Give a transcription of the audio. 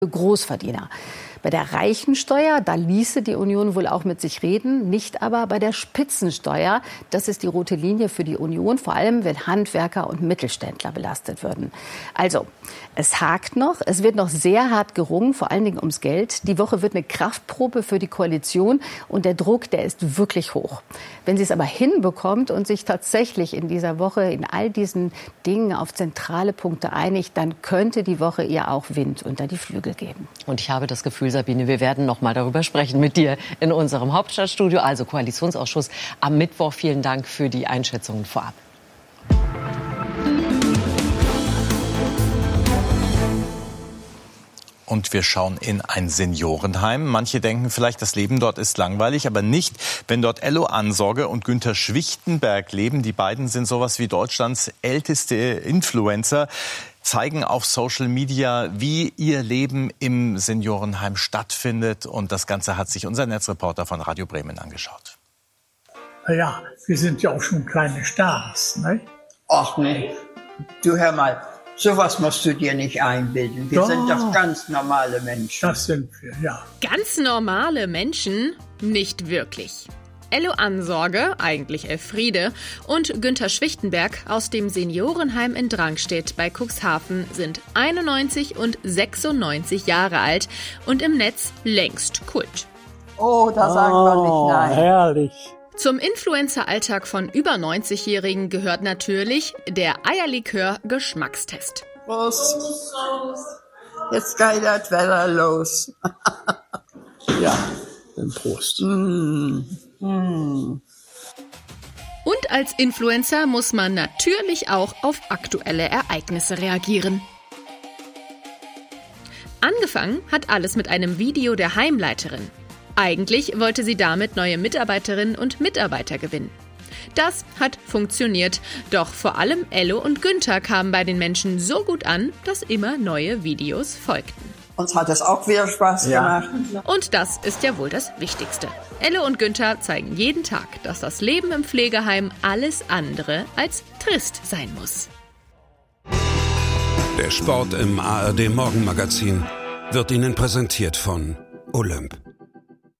Großverdiener. Bei der Reichensteuer, da ließe die Union wohl auch mit sich reden, nicht aber bei der Spitzensteuer. Das ist die rote Linie für die Union, vor allem wenn Handwerker und Mittelständler belastet würden. Also, es hakt noch, es wird noch sehr hart gerungen, vor allen Dingen ums Geld. Die Woche wird eine Kraftprobe für die Koalition und der Druck, der ist wirklich hoch. Wenn sie es aber hinbekommt und sich tatsächlich in dieser Woche in all diesen Dingen auf zentrale Punkte einigt, dann könnte die Woche ihr auch Wind unter die Flügel geben. Und ich habe das Gefühl, Sabine, wir werden noch mal darüber sprechen mit dir in unserem Hauptstadtstudio, also Koalitionsausschuss am Mittwoch. Vielen Dank für die Einschätzungen vorab. Und wir schauen in ein Seniorenheim. Manche denken vielleicht, das Leben dort ist langweilig, aber nicht, wenn dort Ello Ansorge und Günther Schwichtenberg leben. Die beiden sind sowas wie Deutschlands älteste Influencer, zeigen auf Social Media, wie ihr Leben im Seniorenheim stattfindet. Und das Ganze hat sich unser Netzreporter von Radio Bremen angeschaut. Naja, wir sind ja auch schon kleine Stars, ne? Ach nee, du hör mal. Sowas musst du dir nicht einbilden. Wir sind doch ganz normale Menschen. Das sind wir, ja. Ganz normale Menschen? Nicht wirklich. Ello Ansorge, eigentlich Elfriede, und Günther Schwichtenberg aus dem Seniorenheim in Drangstedt bei Cuxhaven sind 91 und 96 Jahre alt und im Netz längst Kult. Oh, da sagen wir nicht nein. Herrlich. Zum Influencer-Alltag von über 90-Jährigen gehört natürlich der Eierlikör-Geschmackstest. Prost. Jetzt geht das Wetter los. Ja, dann Prost. Und als Influencer muss man natürlich auch auf aktuelle Ereignisse reagieren. Angefangen hat alles mit einem Video der Heimleiterin. Eigentlich wollte sie damit neue Mitarbeiterinnen und Mitarbeiter gewinnen. Das hat funktioniert, doch vor allem Ello und Günther kamen bei den Menschen so gut an, dass immer neue Videos folgten. Uns hat es auch wieder Spaß gemacht. Und das ist ja wohl das Wichtigste. Ello und Günther zeigen jeden Tag, dass das Leben im Pflegeheim alles andere als trist sein muss. Der Sport im ARD Morgenmagazin wird Ihnen präsentiert von Olymp.